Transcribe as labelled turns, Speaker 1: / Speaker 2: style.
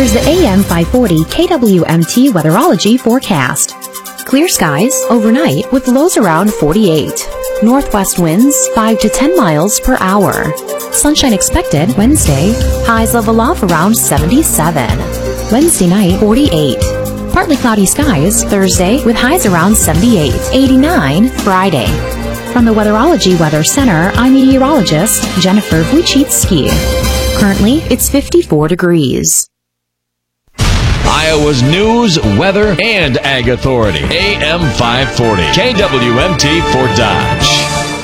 Speaker 1: Here's the AM 540 KWMT Weatherology forecast. Clear skies overnight with lows around 48. Northwest winds 5 to 10 miles per hour. Sunshine expected Wednesday. Highs level off around 77. Wednesday night 48. Partly cloudy skies Thursday with highs around 78. 89 Friday. From the Weatherology Weather Center, I'm meteorologist Jennifer Wojcicki. Currently, it's 54 degrees.
Speaker 2: Iowa's news, weather, and ag authority. AM 540. KWMT for Dodge.